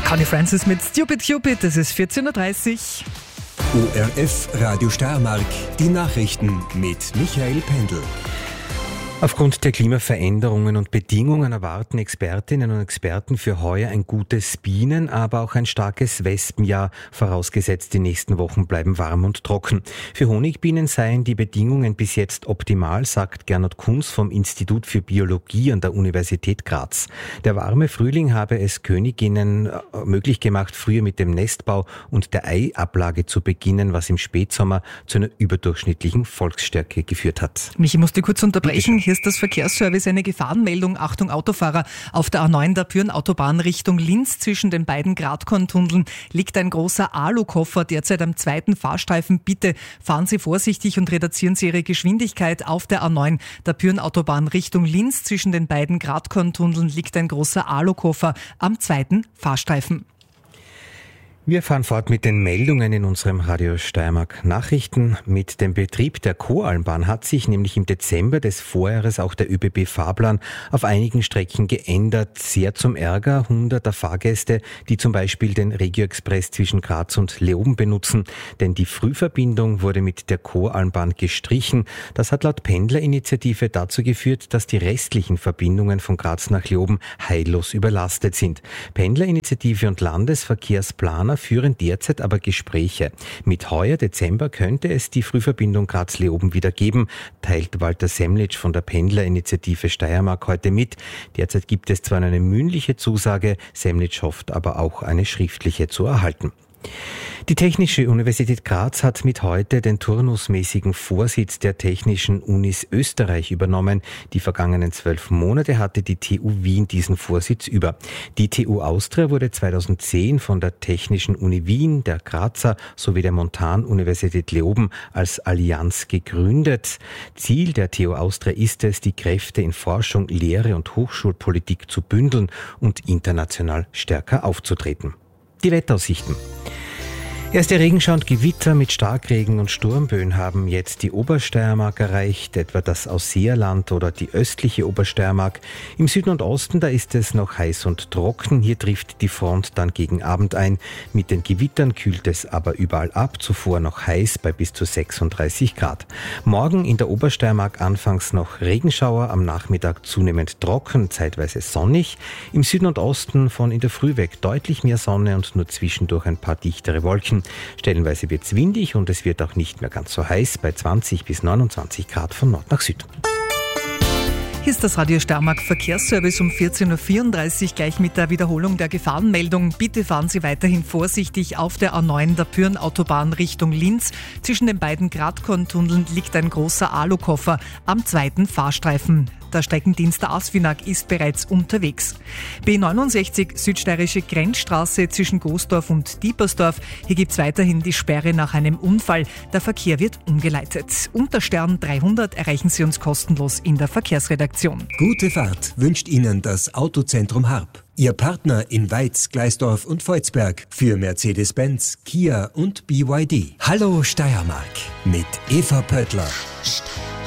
Connie Francis mit Stupid Cupid, das ist 14.30 Uhr. ORF Radio Steiermark, die Nachrichten mit Michael Pendl. Aufgrund der Klimaveränderungen und Bedingungen erwarten Expertinnen und Experten für heuer ein gutes Bienen-, aber auch ein starkes Wespenjahr, vorausgesetzt die nächsten Wochen bleiben warm und trocken. Für Honigbienen seien die Bedingungen bis jetzt optimal, sagt Gernot Kunz vom Institut für Biologie an der Universität Graz. Der warme Frühling habe es Königinnen möglich gemacht, früher mit dem Nestbau und der Eiablage zu beginnen, was im Spätsommer zu einer überdurchschnittlichen Volksstärke geführt hat. Michi, musste kurz unterbrechen. Hier ist das Verkehrsservice, eine Gefahrenmeldung. Achtung Autofahrer, auf der A9 der Büren-Autobahn Richtung Linz zwischen den beiden Gradkorntunneln liegt ein großer Alukoffer derzeit am zweiten Fahrstreifen. Bitte fahren Sie vorsichtig und reduzieren Sie Ihre Geschwindigkeit. Auf der A9 der Büren-Autobahn Richtung Linz zwischen den beiden Gradkorntunneln liegt ein großer Alukoffer am zweiten Fahrstreifen. Wir fahren fort mit den Meldungen in unserem Radio Steiermark Nachrichten. Mit dem Betrieb der Coalmbahn hat sich nämlich im Dezember des Vorjahres auch der ÖBB-Fahrplan auf einigen Strecken geändert. Sehr zum Ärger hunderter Fahrgäste, die zum Beispiel den Regio-Express zwischen Graz und Leoben benutzen. Denn die Frühverbindung wurde mit der Coalmbahn gestrichen. Das hat laut Pendlerinitiative dazu geführt, dass die restlichen Verbindungen von Graz nach Leoben heillos überlastet sind. Pendlerinitiative und Landesverkehrsplaner führen derzeit aber Gespräche. Mit heuer Dezember könnte es die Frühverbindung Graz-Leoben wieder geben, teilt Walter Semlitsch von der Pendlerinitiative Steiermark heute mit. Derzeit gibt es zwar eine mündliche Zusage, Semlitsch hofft aber auch eine schriftliche zu erhalten. Die Technische Universität Graz hat mit heute den turnusmäßigen Vorsitz der Technischen Unis Österreich übernommen. Die vergangenen 12 Monate hatte die TU Wien diesen Vorsitz über. Die TU Austria wurde 2010 von der Technischen Uni Wien, der Grazer sowie der Montanuniversität Leoben als Allianz gegründet. Ziel der TU Austria ist es, die Kräfte in Forschung, Lehre und Hochschulpolitik zu bündeln und international stärker aufzutreten. Die Wetteraussichten. Erste Regenschauer und Gewitter mit Starkregen und Sturmböen haben jetzt die Obersteiermark erreicht, etwa das Ausseerland oder die östliche Obersteiermark. Im Süden und Osten, da ist es noch heiß und trocken. Hier trifft die Front dann gegen Abend ein. Mit den Gewittern kühlt es aber überall ab. Zuvor noch heiß bei bis zu 36 Grad. Morgen in der Obersteiermark anfangs noch Regenschauer, am Nachmittag zunehmend trocken, zeitweise sonnig. Im Süden und Osten von in der Früh weg deutlich mehr Sonne und nur zwischendurch ein paar dichtere Wolken. Stellenweise wird es windig und es wird auch nicht mehr ganz so heiß, bei 20 bis 29 Grad von Nord nach Süd. Hier ist das Radio Steiermark Verkehrsservice um 14.34 Uhr, gleich mit der Wiederholung der Gefahrenmeldung. Bitte fahren Sie weiterhin vorsichtig auf der A9 der Büren-Autobahn Richtung Linz. Zwischen den beiden Gradkorntunneln liegt ein großer Alukoffer am zweiten Fahrstreifen. Der Streckendienst der ASFINAG ist bereits unterwegs. B69 Südsteirische Grenzstraße zwischen Goosdorf und Diepersdorf. Hier gibt es weiterhin die Sperre nach einem Unfall. Der Verkehr wird umgeleitet. Unter Stern 300 erreichen Sie uns kostenlos in der Verkehrsredaktion. Gute Fahrt wünscht Ihnen das Autozentrum Harp. Ihr Partner in Weiz, Gleisdorf und Volzberg für Mercedes-Benz, Kia und BYD. Hallo Steiermark mit Eva Pöttler.